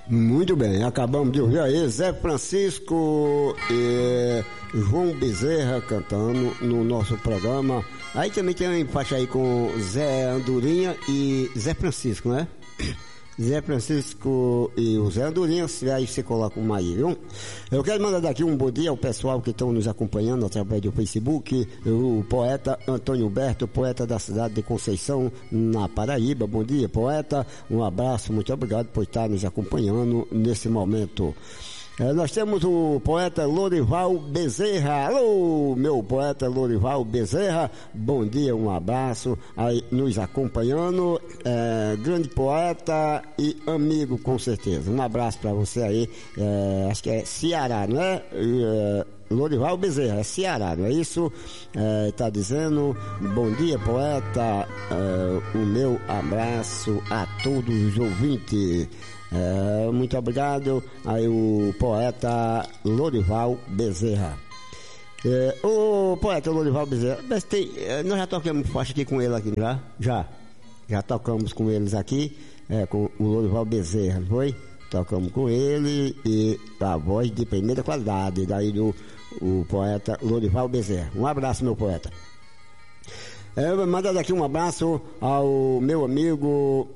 Muito bem, acabamos de ouvir aí Zé Francisco e João Bezerra cantando no nosso programa. Aí também tem faixa aí com Zé Andorinha e Zé Francisco, né? Zé Francisco e o Zé Andorinha, aí você coloca uma aí, viu? Eu quero mandar daqui um bom dia ao pessoal que estão nos acompanhando através do Facebook, o poeta Antônio Berto, poeta da cidade de Conceição, na Paraíba. Bom dia, poeta, um abraço, muito obrigado por estar nos acompanhando nesse momento. Nós temos o poeta Lorival Bezerra. Alô, meu poeta Lorival Bezerra, bom dia, um abraço, aí nos acompanhando, grande poeta e amigo com certeza, um abraço para você aí, acho que é Ceará, não é? Lorival Bezerra, é Ceará, não é isso? Tá dizendo, bom dia poeta, o meu abraço a todos os ouvintes. Muito obrigado aí o poeta Lorival Bezerra. O poeta Lorival Bezerra, nós já tocamos faixa aqui com ele aqui, já tocamos com eles aqui, com o Lorival Bezerra, não foi? Tocamos com ele e a voz de primeira qualidade, daí o poeta Lorival Bezerra. Um abraço, meu poeta. Mandar aqui um abraço ao meu amigo,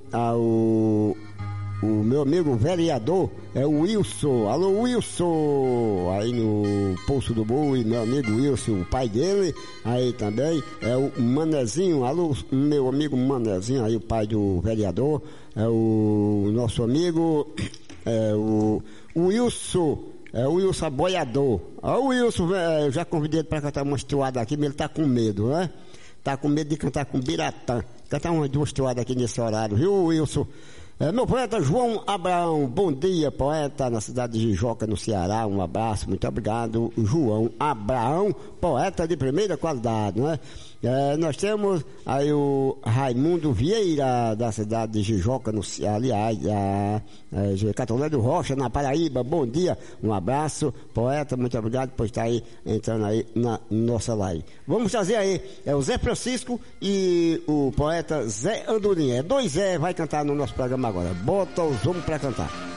o meu amigo vereador é o Wilson. Alô, Wilson, aí no Poço do Boi, meu amigo Wilson, o pai dele, aí também é o Manezinho. Alô, meu amigo Manezinho, aí o pai do vereador, é o nosso amigo, o Wilson, o Wilson Aboiador. O Wilson, eu já convidei ele para cantar uma toada aqui, mas ele tá com medo, né? Tá com medo de cantar com Biratã. Cantar umas duas toadas aqui nesse horário, viu, Wilson? Meu poeta João Abraão, bom dia, poeta na cidade de Jijoca, no Ceará, um abraço, muito obrigado, João Abraão, poeta de primeira qualidade, né? Nós temos aí o Raimundo Vieira, da cidade de Jijoca, no Ceará, aliás, Catolé do Rocha, na Paraíba, bom dia, um abraço, poeta, muito obrigado por estar aí, entrando aí na nossa live. Vamos trazer aí, o Zé Francisco e o poeta Zé Andorinha, dois Zé vai cantar no nosso programa agora, bota os homens pra cantar.